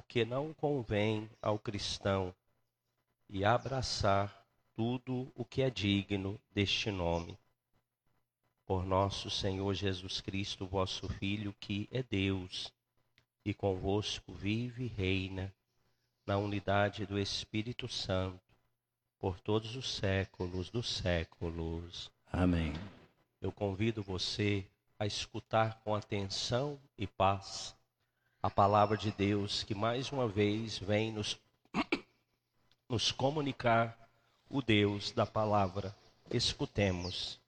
porque não convém ao cristão e abraçar tudo o que é digno deste nome. Por nosso Senhor Jesus Cristo, vosso Filho, que é Deus, e convosco vive e reina, na unidade do Espírito Santo, por todos os séculos dos séculos. Amém. Eu convido você a escutar com atenção e paz a palavra de Deus, que mais uma vez vem nos comunicar o Deus da palavra. Escutemos.